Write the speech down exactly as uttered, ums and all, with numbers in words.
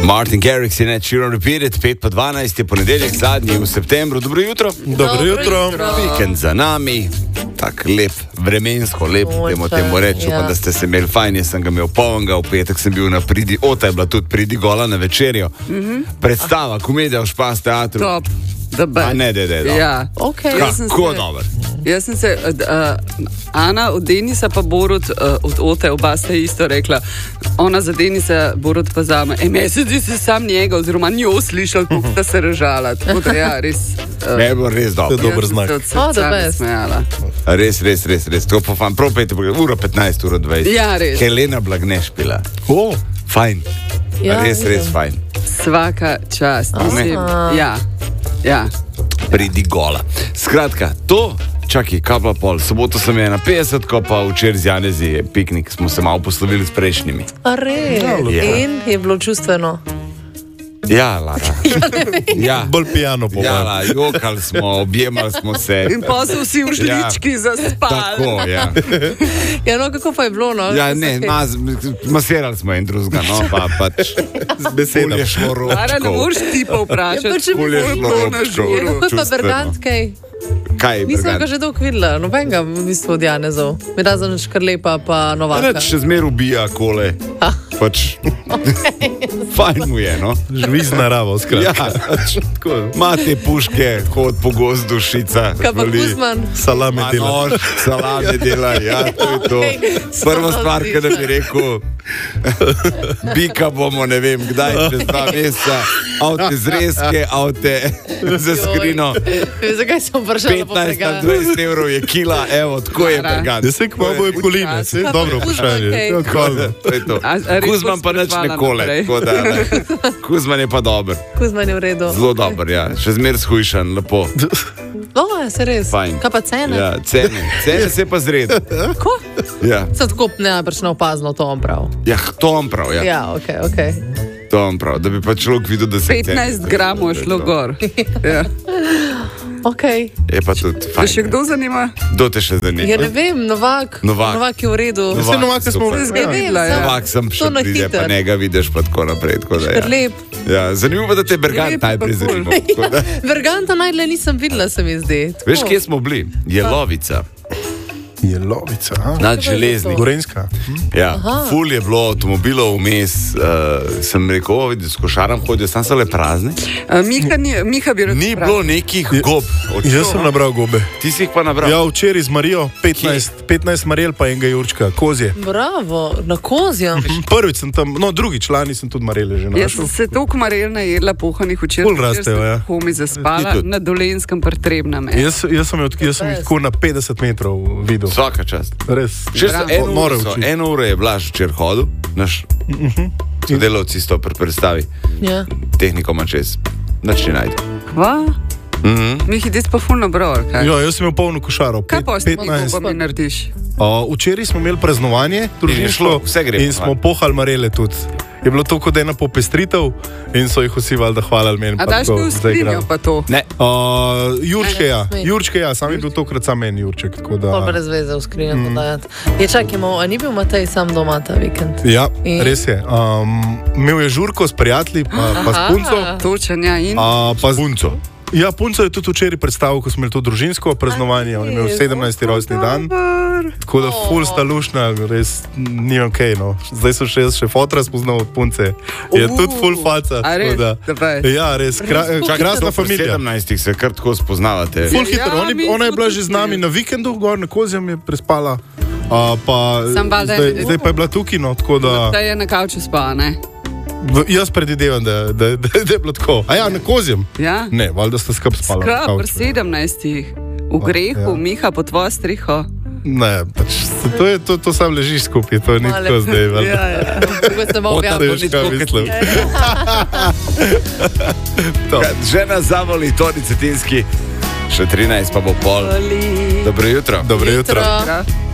Martin Garrix in Ed Sheeran Repeated, pet pa dvanajst je ponedeljek, zadnji v septembru. Dobro jutro. Dobro jutro. Vikend za nami, tak lep, vremensko lep, temu temu reči, ja. Pa da ste se imeli fajn, jaz sem ga imel polnega, v petek sem bil na Pridi, ota je bila tudi Pridi gola na večerjo. Mm-hmm. Predstava, komedija v Špas teatru. Top. A ne, ne, ne, ne. Ja. Okay. Kako dober. Jaz sem se, uh, Ana od Denisa pa Borut uh, od Ote, oba sta isto rekla. Ona za Denisa, Borut pa za me. E, mesec si sam njega, oziroma njo slišal, kako da se ražala. Tako da ja, res. Uh, ne, je bilo res dobro. To je dober znak. Oh, da me smejala. Res, res, res, res. To pa fajn, prav pejte, ura petnajst, ura dvajset. Ja, res. Helena Blagneš pila. O, oh. Fajn. Ja, res, res fajn. Svaka čast. Mislim, ja. Ja. Pridi gola. Skratka, to, čakaj, kabla pol. Soboto sem je na petdeset, ko pa včeraj z Janezi je piknik, smo se malo poslovili s prejšnjimi. A res? Ja. In je bilo čustveno? Ja, Lara. Ja. Bolj pijano po ja, la, jokali smo, objemali smo se. In pa so vsi v žlički ja. zaspali. Tako, ja. Ja, no, kako pa je bilo, no? Ja, ne, mas, masirali smo en drugega, no, pa pač z besedami. Kulje šlo ročkov. Lara, ne moreš ti pa vprašati. Ja, kulje šlo ročkov. Ja, kako pa Bergant, kaj? Kaj je Nisem ga že dolgo videla, nobenega v bistvu od Janezov. Mi razen Škrlepa pa Novaka. Reč, še zmer ubija kole. Ah. Pač, fajn mu je, no. Živi z naravo, skratka. Ja, pač, ima te puške, hod po gozdu, šica. Kaj pa Kuzman? Salame dela. Nož, salame dela, ja, to je to. Prva stvar, kada bi rekel, bika bomo, ne vem, kdaj, čez dva meseca, avte zrezke, avte za skrino. Zakaj sem vprašala po petnajst do dvajset evrov je kila, evo, tako je Bergant. Jaz se kva boje koline, se je dobro vprašanje. To je to. Kuzman pa nič ne kole, tako da Kuzman je pa dober. Kuzman je v redu. Zelo dober, ja. Še zmer shujšan, lepo. O, je se res. Fajn. Kaj pa cene? Ja, cene. Cene se pa zredo. Ko? Ja. Sem tako najbrž neopazno, to on prav. Ja, to on prav, ja. Ja, okej, okay, okej. Okay. To on prav, da bi pa človek videl, da se cene. petnajst gramov je šlo gor. Ja. Okay. Je pa tudi fajn. Te še kdo zanima? Kdo te še zanima? Ja, ne vem, Novak. Novak, Novak je v redu. Novak, Vse Novak smo zgledali. Ja. Novak sem še pride, pa njega vidiš pa tako naprej. Tako da, ja. Lep. Ja, zanimivo pa, da te Bergant najprej zanima. Berganta najdlje nisem videla, se mi zdi. Tako. Veš, kje smo bili? Jelovica. Jelovica, aha. Nad železnik. Gorenjska. Ja, ful je bilo avtomobilov vmes, uh, sem rekel, o, vidi, s košaram hodijo, sam so le prazni. Uh, Miha, ni, Miha bi Ni bilo nekih gob. Jaz sem nabral gobe. Ti si jih pa nabral? Ja, včeraj z Marijo, petnajst, petnajst Marjel pa enega Jurčka, kozje. Bravo, na kozjem. Prvič sem tam, no drugi člani sem tudi Marjele že Jaz našel. sem se toliko Marjel najedla pohanih včeraj. Ful rastejo, ja. Homi zaspala na Dolenjskem Partrebnem. Jaz, jaz sem jih jaz sem jih tako na petdeset metrov videl. Vsaka čast. Res. Eno uro, so, eno uro je Blaž včeraj hodil, naš uh-huh. sodelavci sto predstavi. Ja. Tehnikoma čez, nič ne najde. Kva? Mm-hmm. Mihi, ti si pa ful nabral, kaj? Ja, jaz sem imel polno košaro. Kaj pa s tem gobami narediš? Uh, včeraj smo imeli praznovanje, družinsko, in smo pohali Marjele tudi. Je bilo to kot ena popestritev in so jih vsi valjda hvalili meni. A daš mi v skrinjo pa to? Ne. Uh, Jurčke, ja. Jurčke, ja. Sam je bil tokrat sam en Jurček. Da... Pa brez veze v skrinjo mm. podajati. Je čakajmo, a ni bil Matej sam doma ta vikend? Ja, in? Res je. Um, imel je žurko s prijatelji, pa, pa s punco. Točen, ja, in? Uh, pa s punco. Ja, punco je tudi včeraj predstavil, ko smo imeli to družinsko praznovanje. On je imel sedemnajsti rojstni dan. Tako da ful sta lušna, res ni ok, no. Zdaj so še jaz še fotra spoznal od punce. Je uh, tudi ful faca. A res? Da, ja, res. Kra, krasna familija. V sedemnajstih se kar tako spoznavate. Ful hitro. Ja, Oni, ona je bila že z nami na vikendu, gor na Kozjem je prespala. Uh, pa, zdaj, zdaj pa je bila tukaj, no, tako da... Zdaj je na kavču spala, ne? Jaz predidevam, da, da, da, da je bilo tako. A ja, na Kozjem? Ja? Ne, valjda sta skup spala. Skup, pri sedemnajstih. V grehu, ja. Miha pod tvojo striho. Ne, pač, to, je, to, to sam ležiš skupaj, to ni tako zdaj. Ja, ja. Tako ste mogli objaviti. Žena zavoli, Toni Cetinski, še trinajst pa bo pol. Dobro jutro. Dobro jutro. jutro.